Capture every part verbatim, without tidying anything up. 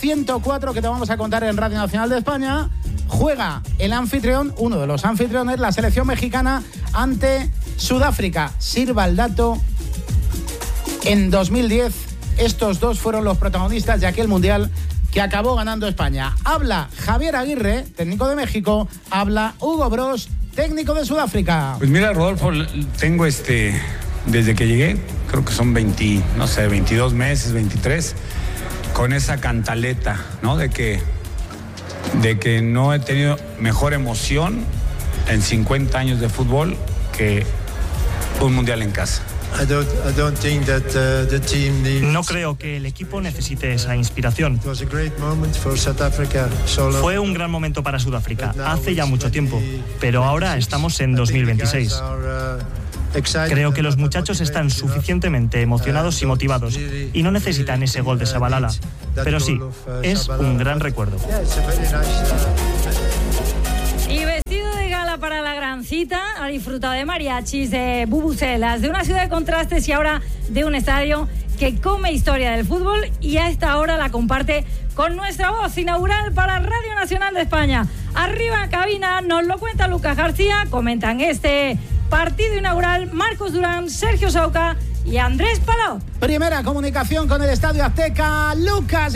ciento cuatro que te vamos a contar en Radio Nacional de España. Juega el anfitrión, uno de los anfitriones, la selección mexicana ante Sudáfrica. Sirva el dato, en dos mil diez estos dos fueron los protagonistas de aquel mundial que acabó ganando España. Habla Javier Aguirre, técnico de México, habla Hugo Broos, técnico de Sudáfrica. Pues mira, Rodolfo, tengo este, desde que llegué, creo que son veinte, no sé, veintidós meses, veintitrés, con esa cantaleta, ¿no? De que, de que no he tenido mejor emoción en cincuenta años de fútbol que un mundial en casa. No creo que el equipo necesite esa inspiración. Fue un gran momento para Sudáfrica, hace ya mucho tiempo, pero ahora estamos en dos mil veintiséis. Creo que los muchachos están suficientemente emocionados y motivados y no necesitan ese gol de Shabalala. Pero sí, es un gran recuerdo. Y vestido de gala para la gran cita, ha disfrutado de mariachis, de bubucelas, de una ciudad de contrastes y ahora de un estadio que come historia del fútbol, y a esta hora la comparte con nuestra voz inaugural para Radio Nacional de España. Arriba en cabina nos lo cuenta Lucas García, comentan este partido inaugural Marcos Durán, Sergio Sauca y Andrés Palau. Primera comunicación con el Estadio Azteca, Lucas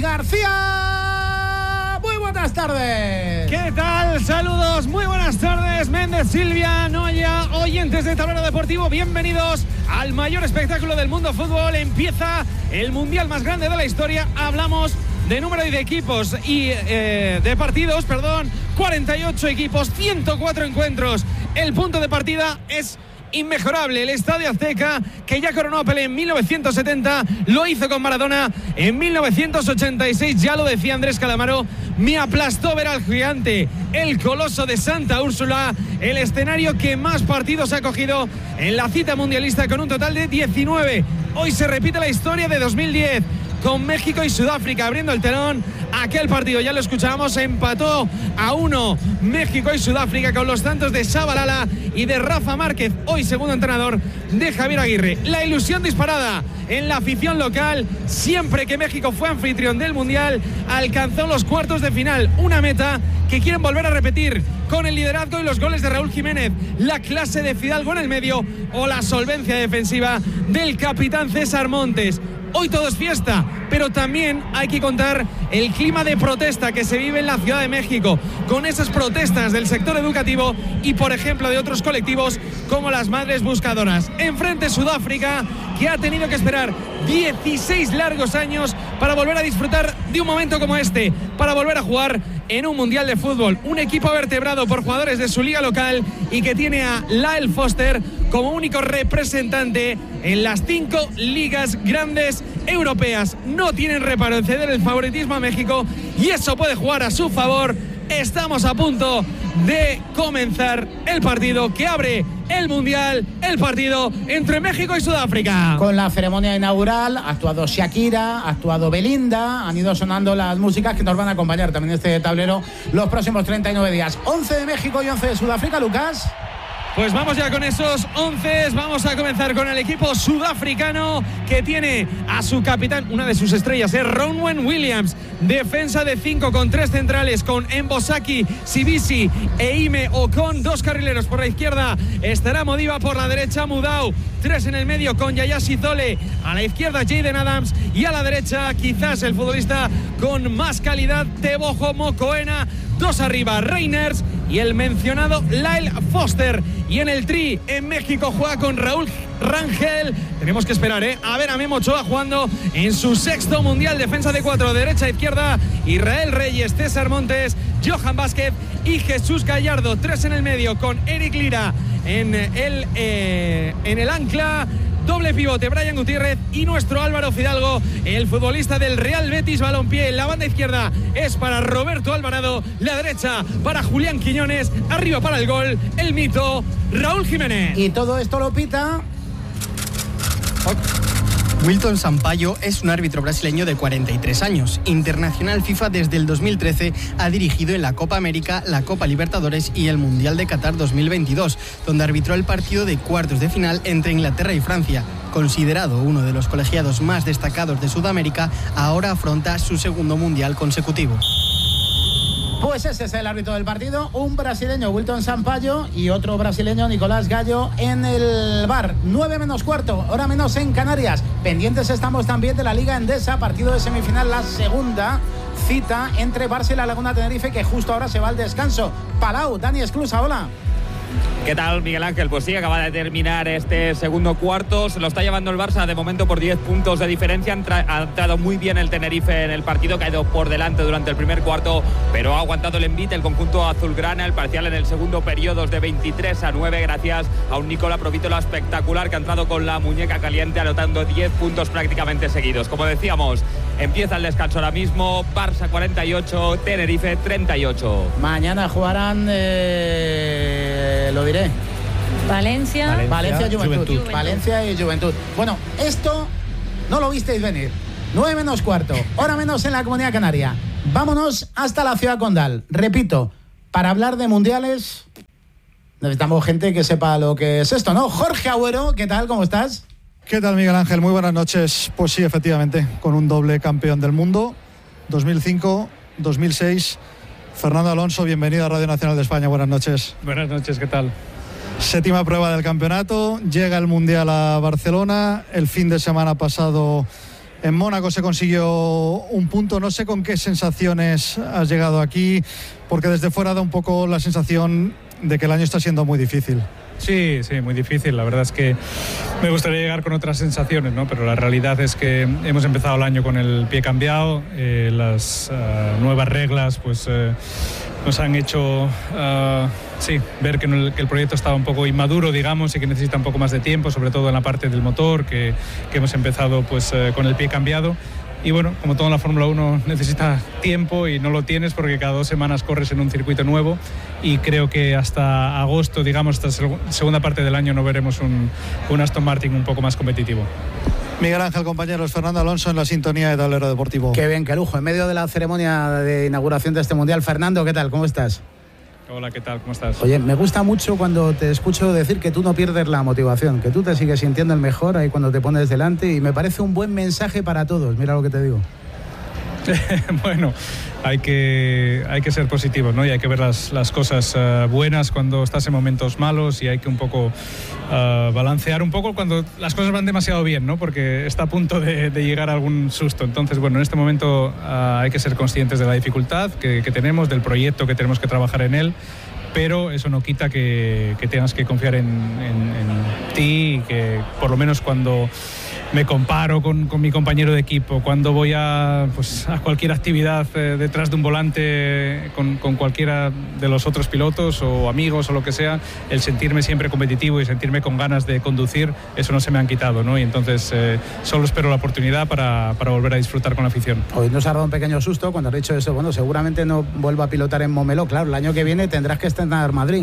García. Muy buenas tardes. ¿Qué tal? Saludos, muy buenas tardes. Méndez, Silvia, Noya, oyentes de Tablero Deportivo, bienvenidos al mayor espectáculo del mundo fútbol. Empieza el mundial más grande de la historia. Hablamos de número y de equipos y eh, de partidos, perdón, cuarenta y ocho equipos, ciento cuatro encuentros. El punto de partida es inmejorable. El Estadio Azteca, que ya coronó a Pelé en mil novecientos setenta, lo hizo con Maradona en mil novecientos ochenta y seis. Ya lo decía Andrés Calamaro, me aplastó ver al gigante, el coloso de Santa Úrsula, el escenario que más partidos ha cogido en la cita mundialista, con un total de diecinueve. Hoy se repite la historia de dos mil diez, con México y Sudáfrica abriendo el telón. Aquel partido, ya lo escuchábamos, empató a uno México y Sudáfrica con los tantos de Shabalala y de Rafa Márquez, hoy segundo entrenador de Javier Aguirre. La ilusión disparada en la afición local, siempre que México fue anfitrión del Mundial, alcanzó los cuartos de final, una meta que quieren volver a repetir con el liderazgo y los goles de Raúl Jiménez, la clase de Fidalgo en el medio o la solvencia defensiva del capitán César Montes. Hoy todo es fiesta, pero también hay que contar el clima de protesta que se vive en la Ciudad de México, con esas protestas del sector educativo y, por ejemplo, de otros colectivos como las Madres Buscadoras. Enfrente Sudáfrica, que ha tenido que esperar dieciséis largos años para volver a disfrutar de un momento como este, para volver a jugar en un mundial de fútbol. Un equipo vertebrado por jugadores de su liga local y que tiene a Lyle Foster como único representante en las cinco ligas grandes europeas. No tienen reparo en ceder el favoritismo a México y eso puede jugar a su favor. Estamos a punto de comenzar el partido que abre el Mundial, el partido entre México y Sudáfrica. Con la ceremonia inaugural ha actuado Shakira, ha actuado Belinda, han ido sonando las músicas que nos van a acompañar también en este tablero los próximos treinta y nueve días. once de México y once de Sudáfrica, Lucas. Pues vamos ya con esos once. Vamos a comenzar con el equipo sudafricano, que tiene a su capitán, una de sus estrellas, es Ronwen Williams. Defensa de cinco con tres centrales, con Embosaki, Sibisi e Ime Ocon. Dos carrileros por la izquierda. Estará Modiba, por la derecha Mudau. Tres en el medio con Yaya Sizole. A la izquierda Jaden Adams. Y a la derecha quizás el futbolista con más calidad, Teboho Mokoena. Dos arriba, Reiners y el mencionado Lyle Foster. Y en el tri, en México, juega con Raúl Rangel. Tenemos que esperar, ¿eh? A ver a Memo Ochoa jugando en su sexto mundial. Defensa de cuatro, derecha a izquierda. Israel Reyes, César Montes, Johan Vázquez y Jesús Gallardo. Tres en el medio con Eric Lira en el, eh, en el ancla. Doble pivote, Brian Gutiérrez y nuestro Álvaro Fidalgo, el futbolista del Real Betis Balompié. La banda izquierda es para Roberto Alvarado, la derecha para Julián Quiñones, arriba para el gol, el mito Raúl Jiménez. Y todo esto lo pita Wilton Sampaio es un árbitro brasileño de cuarenta y tres años. Internacional FIFA desde el dos mil trece, ha dirigido en la Copa América, la Copa Libertadores y el Mundial de Qatar dos mil veintidós, donde arbitró el partido de cuartos de final entre Inglaterra y Francia. Considerado uno de los colegiados más destacados de Sudamérica, ahora afronta su segundo Mundial consecutivo. Pues ese es el árbitro del partido, un brasileño, Wilton Sampaio, y otro brasileño, Nicolás Gallo, en el V A R. nueve menos cuarto, hora menos en Canarias. Pendientes estamos también de la Liga Endesa, partido de semifinal, la segunda cita entre Barça y la Laguna Tenerife, que justo ahora se va al descanso. Palau, Dani Esclusa, hola. ¿Qué tal, Miguel Ángel? Pues sí, acaba de terminar este segundo cuarto. Se lo está llevando el Barça de momento por diez puntos de diferencia. Ha entrado muy bien el Tenerife en el partido, ha ido por delante durante el primer cuarto, pero ha aguantado el envite el conjunto azulgrana. El parcial en el segundo periodo es de veintitrés a nueve, gracias a un Nicola Provítola espectacular que ha entrado con la muñeca caliente, anotando diez puntos prácticamente seguidos. Como decíamos, empieza el descanso ahora mismo. Barça cuarenta y ocho, Tenerife treinta y ocho. Mañana jugarán, eh, lo diré, Valencia, Valencia, Valencia Juventud. Juventud. Juventud. Valencia y Juventud. Bueno, esto no lo visteis venir. nueve menos cuarto, hora menos en la Comunidad Canaria. Vámonos hasta la ciudad condal. Repito, para hablar de mundiales necesitamos gente que sepa lo que es esto, ¿no? Jorge Agüero, ¿qué tal? ¿Cómo estás? ¿Qué tal, Miguel Ángel? Muy buenas noches. Pues sí, efectivamente, con un doble campeón del mundo, dos mil cinco, dos mil seis. Fernando Alonso, bienvenido a Radio Nacional de España. Buenas noches. Buenas noches, ¿qué tal? Séptima prueba del campeonato, llega el Mundial a Barcelona. El fin de semana pasado en Mónaco se consiguió un punto. No sé con qué sensaciones has llegado aquí, porque desde fuera da un poco la sensación de que el año está siendo muy difícil. Sí, sí, muy difícil. La verdad es que me gustaría llegar con otras sensaciones, ¿no? Pero la realidad es que hemos empezado el año con el pie cambiado. Eh, las uh, nuevas reglas pues eh, nos han hecho uh, sí, ver que el, que el proyecto estaba un poco inmaduro, digamos, y que necesita un poco más de tiempo, sobre todo en la parte del motor, que, que hemos empezado pues eh, con el pie cambiado. Y bueno, como todo en la Fórmula uno necesita tiempo y no lo tienes porque cada dos semanas corres en un circuito nuevo, y creo que hasta agosto, digamos, esta segunda parte del año no veremos un, un Aston Martin un poco más competitivo. Miguel Ángel, compañeros, Fernando Alonso en la sintonía de Tablero Deportivo. Qué bien, qué lujo. En medio de la ceremonia de inauguración de este Mundial. Fernando, ¿qué tal? ¿Cómo estás? Hola, ¿qué tal? ¿Cómo estás? Oye, me gusta mucho cuando te escucho decir que tú no pierdes la motivación, que tú te sigues sintiendo el mejor ahí cuando te pones delante, y me parece un buen mensaje para todos. Mira lo que te digo. Bueno, hay que, hay que ser positivos, ¿no? Y hay que ver las, las cosas uh, buenas cuando estás en momentos malos, y hay que un poco uh, balancear un poco cuando las cosas van demasiado bien, ¿no? Porque está a punto de, de llegar algún susto. Entonces, bueno, en este momento uh, hay que ser conscientes de la dificultad que, que tenemos, del proyecto que tenemos que trabajar en él, pero eso no quita que, que tengas que confiar en, en, en ti, y que por lo menos cuando me comparo con, con mi compañero de equipo, cuando voy a, pues, a cualquier actividad eh, detrás de un volante con, con cualquiera de los otros pilotos o amigos o lo que sea, el sentirme siempre competitivo y sentirme con ganas de conducir, eso no se me han quitado, ¿no? Y entonces eh, solo espero la oportunidad para, para volver a disfrutar con la afición. Hoy nos ha dado un pequeño susto cuando has dicho eso. Bueno, seguramente no vuelva a pilotar en Montmeló. Claro, el año que viene tendrás que estrenar Madrid.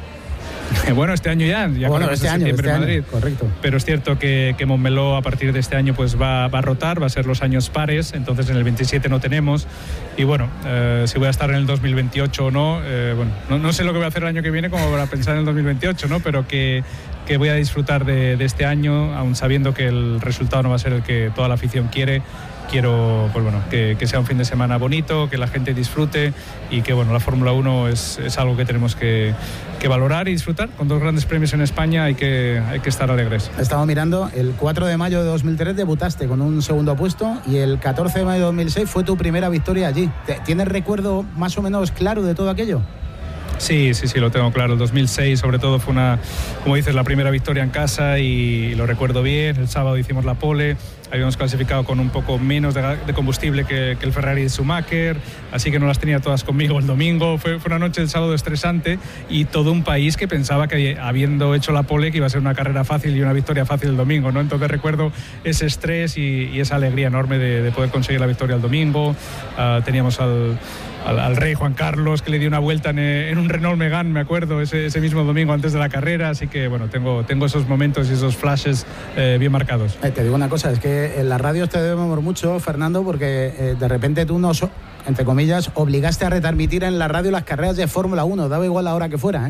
Bueno, este año ya, ya bueno, este año, este en Madrid. Año, correcto. Pero es cierto que, que Montmeló a partir de este año pues va, va a rotar, va a ser los años pares, entonces en el veintisiete no tenemos, y bueno, eh, si voy a estar en el dos mil veintiocho o no, eh, bueno, no, no sé lo que voy a hacer el año que viene como para pensar en el dos mil veintiocho, ¿no? Pero que, que voy a disfrutar de, de este año, aun sabiendo que el resultado no va a ser el que toda la afición quiere. Quiero, pues bueno, que, que sea un fin de semana bonito, que la gente disfrute, y que bueno, la Fórmula uno es, es algo que tenemos que, que valorar y disfrutar. Con dos grandes premios en España hay que, hay que estar alegres. Estaba mirando, el cuatro de mayo de dos mil tres debutaste con un segundo puesto, y el catorce de mayo de dos mil seis fue tu primera victoria allí. ¿Tienes recuerdo más o menos claro de todo aquello? Sí, sí, sí, lo tengo claro. El dos mil seis sobre todo fue una, como dices, la primera victoria en casa, y lo recuerdo bien. El sábado hicimos la pole, habíamos clasificado con un poco menos de, de combustible que, que el Ferrari de Schumacher, así que no las tenía todas conmigo el domingo. Fue, fue una noche del sábado estresante, y todo un país que pensaba que habiendo hecho la pole que iba a ser una carrera fácil y una victoria fácil el domingo, ¿no? Entonces recuerdo ese estrés y, y esa alegría enorme de, de poder conseguir la victoria el domingo. Uh, teníamos al al, al rey Juan Carlos, que le dio una vuelta en, en un Renault Megane, me acuerdo, ese, ese mismo domingo antes de la carrera, así que bueno, tengo, tengo esos momentos y esos flashes eh, bien marcados. Eh, te digo una cosa, es que en las radios te debemos mucho, Fernando, porque eh, de repente tú nos, entre comillas, obligaste a retransmitir en la radio las carreras de Fórmula uno, daba igual la hora que fuera, ¿eh?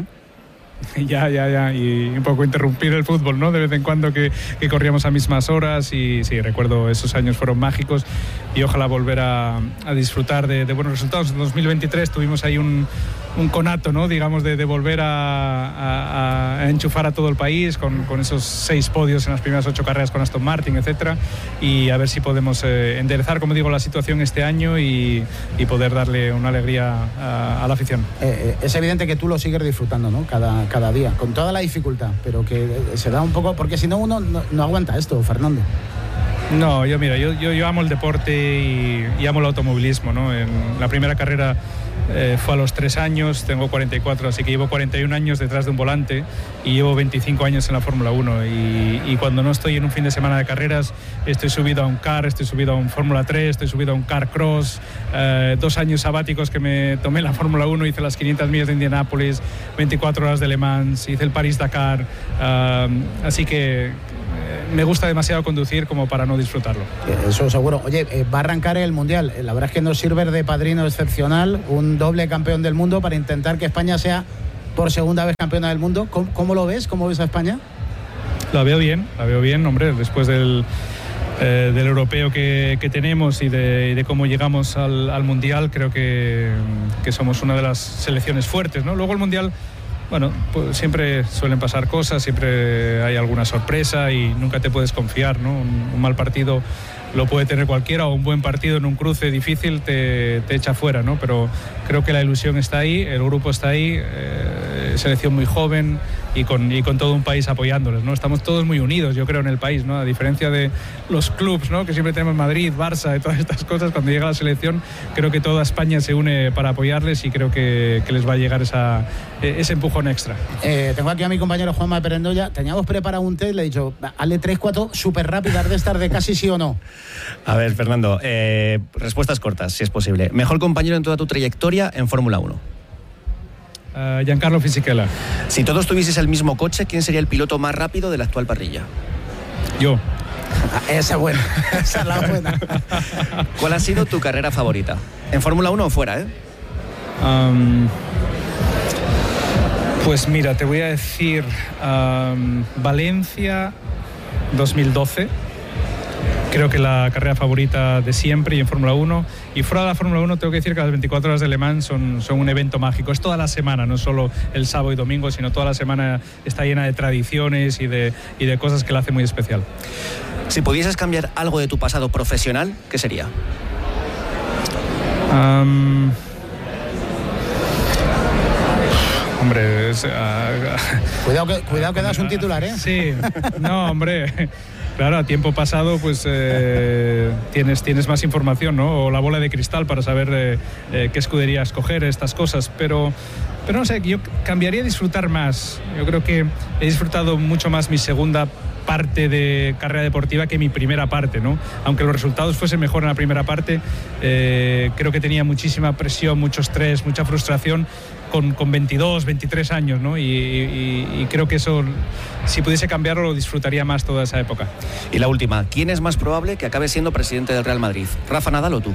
Ya, ya, ya, y un poco interrumpir el fútbol, ¿no? De vez en cuando que, que corríamos a mismas horas y sí, recuerdo esos años fueron mágicos y ojalá volver a, a disfrutar de, de buenos resultados. En dos mil veintitrés tuvimos ahí un, un conato, ¿no? Digamos, de, de volver a, a, a enchufar a todo el país con, con esos seis podios en las primeras ocho carreras con Aston Martin, etcétera, y a ver si podemos eh, enderezar, como digo, la situación este año y, y poder darle una alegría a, a la afición. Eh, es evidente que tú lo sigues disfrutando, ¿no? Cada cada día, con toda la dificultad, pero que se da un poco, porque si no uno no, no aguanta esto, Fernando. No, yo mira, yo, yo, yo amo el deporte y, y amo el automovilismo, ¿no? En la primera carrera eh, fue a los tres años, tengo cuarenta y cuatro, así que llevo cuarenta y un años detrás de un volante y llevo veinticinco años en la Fórmula uno y, y cuando no estoy en un fin de semana de carreras estoy subido a un car, estoy subido a un Fórmula tres, estoy subido a un car cross, eh, dos años sabáticos que me tomé en la Fórmula uno, hice las quinientas millas de Indianápolis, veinticuatro horas de Le Mans, hice el París-Dakar, uh, así que me gusta demasiado conducir como para no disfrutarlo. Eso seguro. Oye, va a arrancar el Mundial. La verdad es que nos sirve de padrino excepcional, un doble campeón del mundo para intentar que España sea por segunda vez campeona del mundo. ¿Cómo, cómo lo ves? ¿Cómo ves a España? La veo bien, la veo bien, hombre, después del, eh, del europeo que, que tenemos y de, de cómo llegamos al, al Mundial, creo que, que somos una de las selecciones fuertes, ¿no? Luego el Mundial, bueno, pues siempre suelen pasar cosas, siempre hay alguna sorpresa y nunca te puedes confiar, ¿no? Un, un mal partido lo puede tener cualquiera o un buen partido en un cruce difícil te, te echa fuera, ¿no? Pero creo que la ilusión está ahí, el grupo está ahí, eh, selección muy joven y con, y con todo un país apoyándoles, ¿no? Estamos todos muy unidos, yo creo, en el país, ¿no? A diferencia de los clubs, ¿no? Que siempre tenemos Madrid, Barça y todas estas cosas, cuando llega la selección creo que toda España se une para apoyarles y creo que, que les va a llegar esa, ese empujón extra. Eh, tengo aquí a mi compañero Juanma Perendoya, teníamos preparado un test, le he dicho, hazle tres, cuatro súper rápidas de estar de casi sí o no. A ver, Fernando, eh, respuestas cortas, si es posible. Mejor compañero en toda tu trayectoria en Fórmula uno. Uh, Giancarlo Fisichella. Si todos tuvieses el mismo coche, ¿quién sería el piloto más rápido de la actual parrilla? Yo. Esa es buena, esa es la buena. ¿Cuál ha sido tu carrera favorita? ¿En Fórmula uno o fuera, eh? Um, pues mira, te voy a decir um, Valencia dos mil doce. Creo que la carrera favorita de siempre y en Fórmula uno. Y fuera de la Fórmula uno tengo que decir que las veinticuatro horas de Le Mans son, son un evento mágico. Es toda la semana, no solo el sábado y domingo, sino toda la semana está llena de tradiciones y de, y de cosas que la hacen muy especial. Si pudieses cambiar algo de tu pasado profesional, ¿qué sería? Um, hombre... Es, uh, cuidado que, cuidado que das un titular, ¿eh? Sí, no, hombre... Claro, a tiempo pasado pues eh, tienes, tienes más información, ¿no? O la bola de cristal para saber eh, eh, qué escudería escoger, estas cosas, pero, pero no sé, yo cambiaría disfrutar más. Yo creo que he disfrutado mucho más mi segunda parte de carrera deportiva que mi primera parte, ¿no? Aunque los resultados fuesen mejor en la primera parte, eh, creo que tenía muchísima presión, mucho estrés, mucha frustración con, con veintidós, veintitrés años, ¿no? Y, y, y creo que eso, si pudiese cambiarlo, lo disfrutaría más toda esa época. Y la última, ¿quién es más probable que acabe siendo presidente del Real Madrid? ¿Rafa Nadal o tú?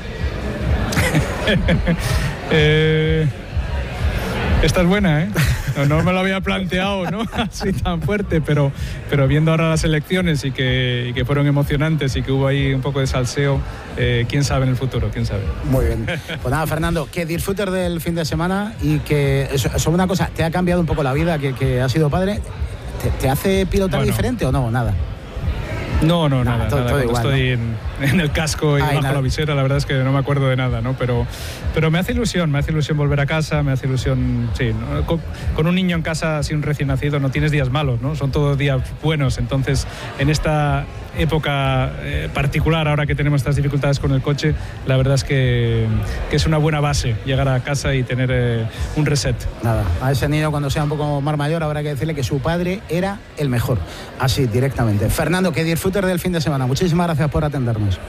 eh... Esta es buena, ¿eh? No, no me lo había planteado, ¿no? Así tan fuerte, pero, pero viendo ahora las elecciones y que, y que fueron emocionantes y que hubo ahí un poco de salseo, eh, quién sabe en el futuro, quién sabe. Muy bien. Pues nada, Fernando, que disfrutes del fin de semana y que, eso, eso una cosa, ¿te ha cambiado un poco la vida que, que has sido padre? ¿Te, te hace pilotar bueno. diferente o no? Nada. No, no, nada, nada, todo, nada. Todo Cuando igual, estoy ¿no? en, en el casco y Ay, bajo nada. la visera, la verdad es que no me acuerdo de nada, ¿no? Pero, pero me hace ilusión, me hace ilusión volver a casa, me hace ilusión, sí, ¿no? con, con un niño en casa, así un recién nacido, no tienes días malos, ¿no? Son todos días buenos, entonces en esta época eh, particular, ahora que tenemos estas dificultades con el coche, la verdad es que, que es una buena base llegar a casa y tener eh, un reset. Nada, a ese niño cuando sea un poco más mayor habrá que decirle que su padre era el mejor, así directamente. Fernando, que disfrutes del fin de semana, muchísimas gracias por atendernos.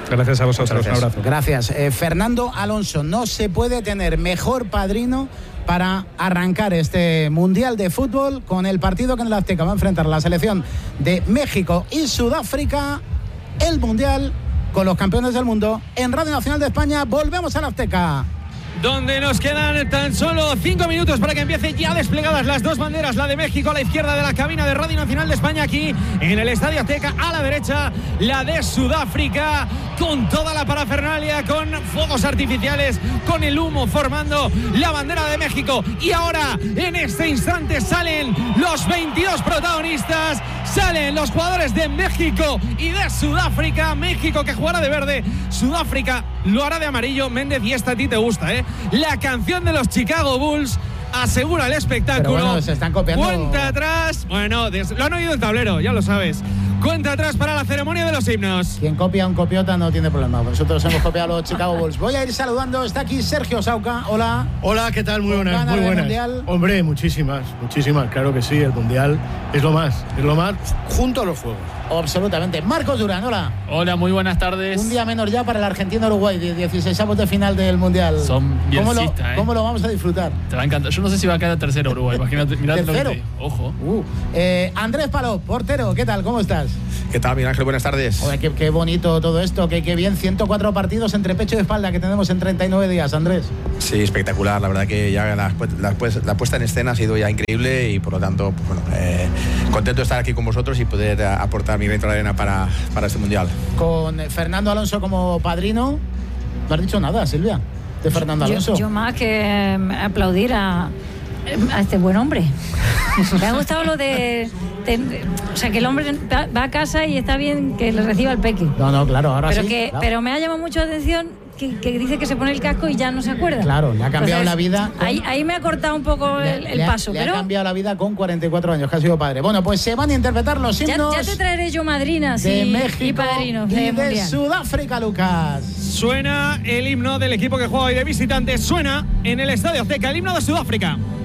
Gracias a vosotros, Gracias. un abrazo. Gracias. Eh, Fernando Alonso, no se puede tener mejor padrino para arrancar este Mundial de Fútbol con el partido que en el Azteca va a enfrentar la selección de México y Sudáfrica, el Mundial con los campeones del mundo. En Radio Nacional de España volvemos al Azteca, donde nos quedan tan solo cinco minutos para que empiece ya desplegadas las dos banderas, la de México a la izquierda de la cabina de Radio Nacional de España, aquí en el Estadio Azteca, a la derecha la de Sudáfrica, con toda la parafernalia, con fuegos artificiales, con el humo formando la bandera de México. Y ahora, en este instante, salen los veintidós protagonistas, salen los jugadores de México y de Sudáfrica. México que jugará de verde, Sudáfrica lo hará de amarillo. Méndez, y esta a ti te gusta, ¿eh? La canción de los Chicago Bulls asegura el espectáculo. Pero bueno, se están copiando. Cuenta atrás. Bueno, lo han oído en tablero, ya lo sabes. Cuenta atrás para la ceremonia de los himnos. Quien copia a un copiota no tiene problema. Nosotros hemos copiado a los Chicago Bulls. Voy a ir saludando. Está aquí Sergio Sauca. Hola. Hola, ¿qué tal? Muy buenas, muy buenas. Mundial? Hombre, muchísimas, muchísimas. Claro que sí, el Mundial es lo más, es lo más junto a los Juegos. Absolutamente. Marcos Durán, hola. Hola, muy buenas tardes. Un día menos ya para el Argentina-Uruguay, dieciseisavos de final del Mundial. Son ¿Cómo lo, ¿eh? ¿Cómo lo vamos a disfrutar? Te va a encantar. Yo no sé si va a quedar tercero Uruguay. Imagínate, mirad lo que te digo. Ojo. Uh, eh, Andrés Palop, portero, ¿qué tal? ¿Cómo estás? ¿Qué tal, Miguel Ángel? Buenas tardes. Joder, qué, qué bonito todo esto, qué, qué bien. ciento cuatro partidos entre pecho y espalda que tenemos en treinta y nueve días, Andrés. Sí, espectacular. La verdad que ya la, la, la puesta en escena ha sido ya increíble y por lo tanto, pues, bueno, eh, contento de estar aquí con vosotros y poder aportar mi granito de arena para, para este Mundial. Con Fernando Alonso como padrino, no has dicho nada, Silvia, de Fernando Alonso. Yo, yo más que aplaudir a, a este buen hombre. Me ha gustado lo de, de, de... O sea, que el hombre va a casa y está bien que le reciba el peque. No, no, claro, ahora pero sí. Que, claro. Pero me ha llamado mucho la atención que, que dice que se pone el casco y ya no se acuerda. Claro, le ha cambiado Entonces, la vida. Con... Ahí, ahí me ha cortado un poco el, le, el le ha, paso. Le pero ha cambiado la vida con cuarenta y cuatro años, que ha sido padre. Bueno, pues se van a interpretar los himnos. Ya, ya te traeré yo madrinas de y, México y padrinos y de, de mundial. Sudáfrica, Lucas. Suena el himno del equipo que juega hoy de visitante. Suena en el Estadio Azteca el himno de Sudáfrica.